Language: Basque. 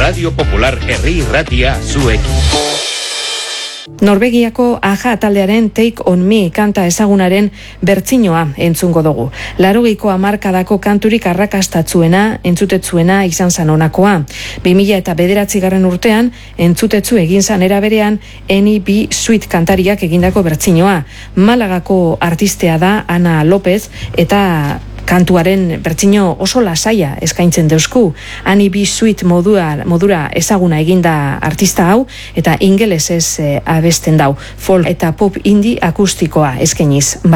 Radio Popular Herri Irratia zuekin. Norvegiako Aja taldearen Take on Me kanta ezagunaren bertsinoa entzungo dugu. 80ko hamarkadako kanturik arrakastatzuena, entzutetzuena izan zan honakoa. 2009 urtean entzutetzu egin zan era berean N.B. Sweet kantariak egindako bertsinoa. Malagako artistea da Ana López eta kantuaren bertsino oso lasaia eskaintzen deusku. N.B. Sweet modura ezaguna eginda artista hau eta ingelesez abesten dau. Folk eta pop indie akustikoa eskainiz.